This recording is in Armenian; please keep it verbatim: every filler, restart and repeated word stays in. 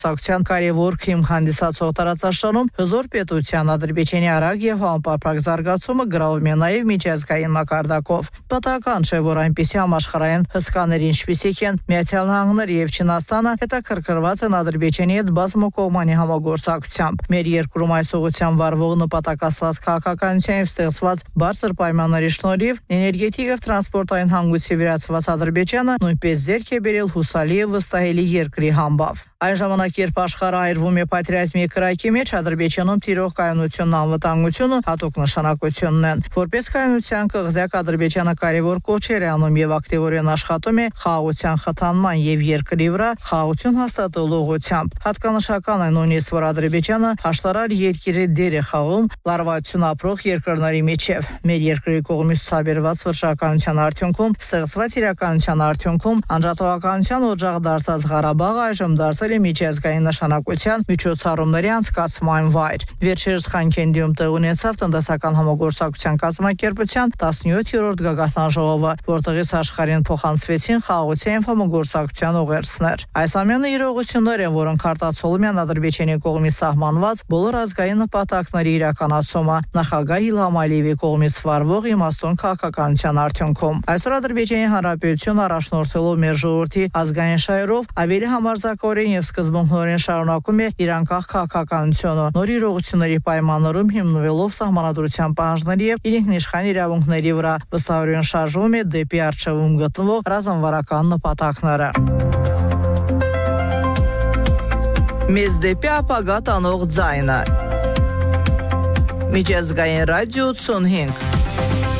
Սակցիան կարևոր քիմ հանդիսացող տարածաշրջանում հզոր պետության Ադրբեջանի արագ եւ համապարփակ զարգացումը գրավում է նաեւ միջազգային մակարդակով։ Պատահական չէ, որ այնպիսի համաշխարհային հսկաներ, ինչպիսիք են Միացյալ Նահանգները եւ Չինաստանը, հետաքրքրված են Ադրբեջանի հետ բազմակողմանի համագործակցությամբ։ Մեր երկրում այս ուղղությամբ վարվող նպատակասլաց քաղաքականության եւ ստեղծված բարձր պայմանների շնորհիվ էներգետիկ եւ տրանսպորտային հանգույցի վերածված Ադրբեջանը նույնպես ձեռք է բերել հուսալի եւ վստահելի երկրի համբավ։ Այն ժամանակ, երբ աշխարհը այրվում է պատերազմի կրակի մեջ, Ադրբեջանում տիրող կայունությունն անվտանգությունը հատուկ նշանակությունն են։ Որպես կայունության կղզյակ Ադրբեջանը կարևոր կոչեր է անում եւ ակտիվորեն աշխատում է խաղաղության խթանման եւ երկրի վրա խաղաղություն հաստատելու ուղղությամբ։ Հատկանշական է նույնիսկ, որ Ադրբեջանը հաշտարար երկիրի դեր է խաղում լարվածություն ապրող երկրների միջև։ Մեր երկրի կողմից ցուցաբերված վճռականության արդյունքում ստեղծված իրականության արդյունքում անջատողականության օջախ դարձած Ղարաբաղը այժմ դարձել միջազգային նշանակության միջոցառումների անցկացման վայր։ Վերջերս Խանքենդիում տեղ ունեցավ տնտեսական համագործակցության կազմակերպության տասնյոթերորդ գագաթնաժողովը, որտեղից աշխարհին փոխանցվեցին խաղաղության եւ համագործակցության ուղերձներ։ Այս ամենը իրողություններ են, որոնք արտացոլում են Ադրբեջանի կողմից սահմանված բոլոր ազգային նպատակների իրականացումը նախագահ Իլհամ Ալիևի կողմից վարվող իմաստուն քաղաքականության արդյունքում։ Այսօր Ադրբեջանի Հանրապետությունը առաջնորդելով մեր ժողովրդի ազգային շահերով ավելի համարձակորեն եւ սկզբունքորեն շարունակում է իր անկախ քաղաքականությունը, նոր իրողությունների պայմաններում հիմնվելով սահմանադրության պահանջների եւ իր ինքնիշխան իրավունքների վրա վստահորեն շարժվում է դեպի առջևում գտնվող ռազմավարական նպատակները։ Մեզ դեպի ապագա տանող ձայնը։ Միջազգային ռադիո ութսունհինգ